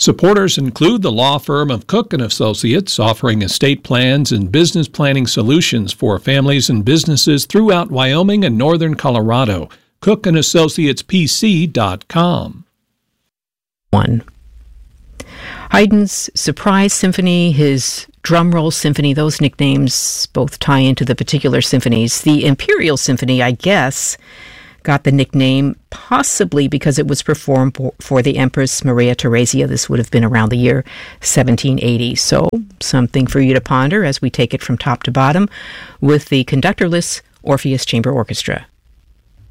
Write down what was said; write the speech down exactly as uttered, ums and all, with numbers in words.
Supporters include the law firm of Cook and Associates, offering estate plans and business planning solutions for families and businesses throughout Wyoming and northern Colorado. Cook and Associates P C dot com. One. Haydn's Surprise Symphony, his Drum Roll Symphony, those nicknames both tie into the particular symphonies. The Imperial Symphony, I guess, got the nickname possibly because it was performed for the Empress Maria Theresia. This would have been around the year seventeen eighty. So something for you to ponder as we take it from top to bottom with the conductorless Orpheus Chamber Orchestra.